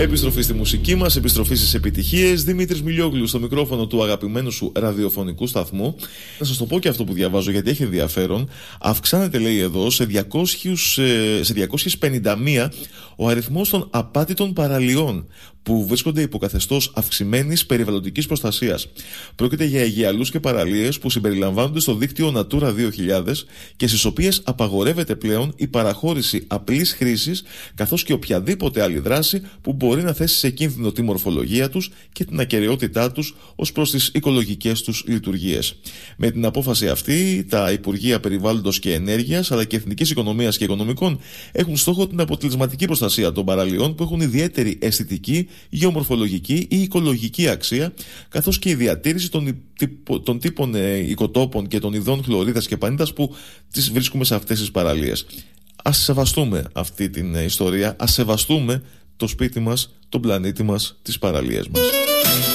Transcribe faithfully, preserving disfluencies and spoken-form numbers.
Επιστροφή στη μουσική μας, επιστροφή στις επιτυχίες. Δημήτρης Μιλιόγλου στο μικρόφωνο του αγαπημένου σου ραδιοφωνικού σταθμού. Να σας το πω και αυτό που διαβάζω γιατί έχει ενδιαφέρον. Αυξάνεται, λέει εδώ, σε, διακόσιες, σε διακόσιες πενήντα μία ο αριθμός των απάτητων παραλιών που βρίσκονται υπό καθεστώς αυξημένης περιβαλλοντικής προστασίας. Πρόκειται για αιγιαλούς και παραλίες που συμπεριλαμβάνονται στο δίκτυο Natura δύο χιλιάδες και στις οποίες απαγορεύεται πλέον η παραχώρηση απλής χρήσης, καθώς και οποιαδήποτε άλλη δράση που μπορεί να θέσει σε κίνδυνο τη μορφολογία τους και την ακεραιότητά τους ως προς τις οικολογικές τους λειτουργίες. Με την απόφαση αυτή, τα Υπουργεία Περιβάλλοντος και Ενέργειας αλλά και Εθνικής Οικονομίας και Οικονομικών έχουν στόχο την αποτελεσματική προστασία των παραλιών που έχουν ιδιαίτερη αισθητική, γεωμορφολογική ή οικολογική αξία, καθώς και η διατήρηση των, των τύπων ε, οικοτόπων και των ειδών χλωρίδας και πανίδας που τις βρίσκουμε σε αυτές τις παραλίες. Ας σεβαστούμε αυτή την ε, ιστορία, ας σεβαστούμε το σπίτι μας, τον πλανήτη μας, τις παραλίες μας.